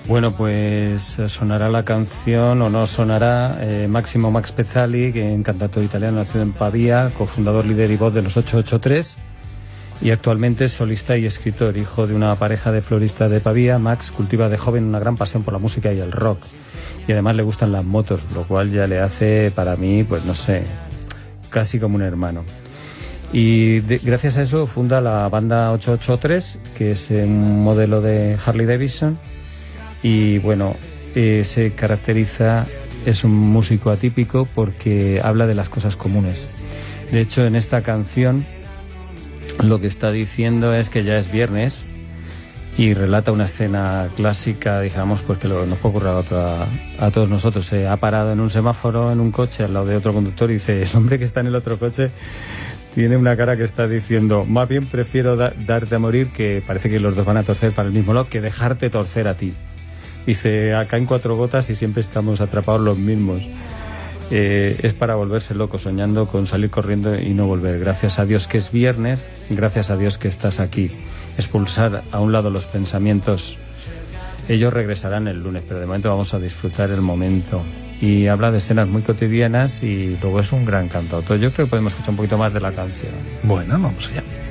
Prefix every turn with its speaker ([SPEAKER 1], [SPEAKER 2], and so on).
[SPEAKER 1] Bueno, pues sonará la canción o no sonará Máximo Max Pezzali, que es cantautor italiano nacido en Pavía, cofundador, líder y voz de los 883 y actualmente es solista y escritor, hijo de una pareja de floristas de Pavía. Max cultiva de joven una gran pasión por la música y el rock y además le gustan las motos, lo cual ya le hace para mí, pues no sé, casi como un hermano. Y gracias a eso funda la banda 883, que es un modelo de Harley Davidson. Y bueno, se caracteriza, es un músico atípico porque habla de las cosas comunes. De hecho, en esta canción lo que está diciendo es que ya es viernes y relata una escena clásica, digamos, pues que nos puede ocurrir a todos nosotros. Se ha parado en un semáforo, en un coche, al lado de otro conductor y dice, el hombre que está en el otro coche tiene una cara que está diciendo, más bien prefiero darte a morir, que parece que los dos van a torcer para el mismo lado, que dejarte torcer a ti. Dice, acá en Cuatro Gotas y siempre estamos atrapados los mismos. Es para volverse loco, soñando con salir corriendo y no volver. Gracias a Dios que es viernes, gracias a Dios que estás aquí. Expulsar a un lado los pensamientos. Ellos regresarán el lunes, pero de momento vamos a disfrutar el momento. Y habla de escenas muy cotidianas y luego es un gran cantautor. Yo creo que podemos escuchar un poquito más de la canción.
[SPEAKER 2] Bueno, vamos allá.